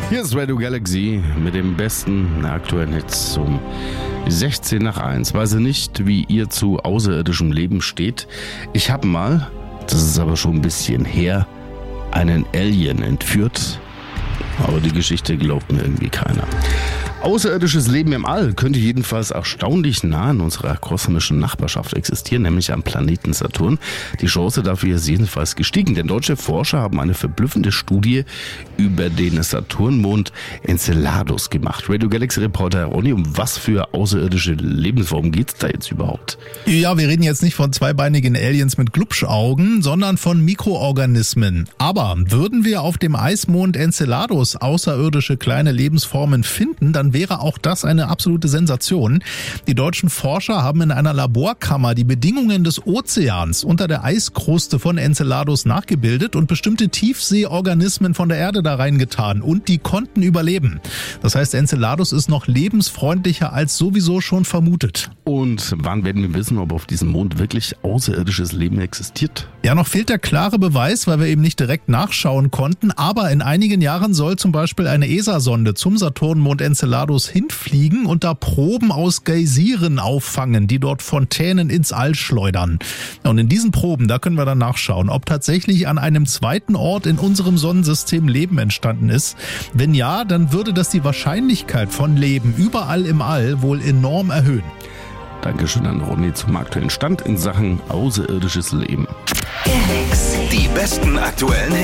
Hier ist Radio Galaxy mit dem besten aktuellen Hits um 16 nach 1. Weiß nicht, wie ihr zu außerirdischem Leben steht. Ich habe mal, das ist aber schon ein bisschen her, einen Alien entführt. Aber die Geschichte glaubt mir irgendwie keiner. Außerirdisches Leben im All könnte jedenfalls erstaunlich nah in unserer kosmischen Nachbarschaft existieren, nämlich am Planeten Saturn. Die Chance dafür ist jedenfalls gestiegen, denn deutsche Forscher haben eine verblüffende Studie über den Saturnmond Enceladus gemacht. Radio Galaxy Reporter Ronny, um was für außerirdische Lebensformen geht's da jetzt überhaupt? Ja, wir reden jetzt nicht von zweibeinigen Aliens mit Glubschaugen, sondern von Mikroorganismen. Aber würden wir auf dem Eismond Enceladus außerirdische kleine Lebensformen finden, dann wäre auch das eine absolute Sensation. Die deutschen Forscher haben in einer Laborkammer die Bedingungen des Ozeans unter der Eiskruste von Enceladus nachgebildet und bestimmte Tiefseeorganismen von der Erde da reingetan und die konnten überleben. Das heißt, Enceladus ist noch lebensfreundlicher als sowieso schon vermutet. Und wann werden wir wissen, ob auf diesem Mond wirklich außerirdisches Leben existiert? Ja, noch fehlt der klare Beweis, weil wir eben nicht direkt nachschauen konnten, aber in einigen Jahren soll zum Beispiel eine ESA-Sonde zum Saturnmond Enceladus hinfliegen und da Proben aus Geysiren auffangen, die dort Fontänen ins All schleudern. Und in diesen Proben, da können wir dann nachschauen, ob tatsächlich an einem zweiten Ort in unserem Sonnensystem Leben entstanden ist. Wenn ja, dann würde das die Wahrscheinlichkeit von Leben überall im All wohl enorm erhöhen. Dankeschön an Ronny zum aktuellen Stand in Sachen außerirdisches Leben. Die besten aktuellen Hits.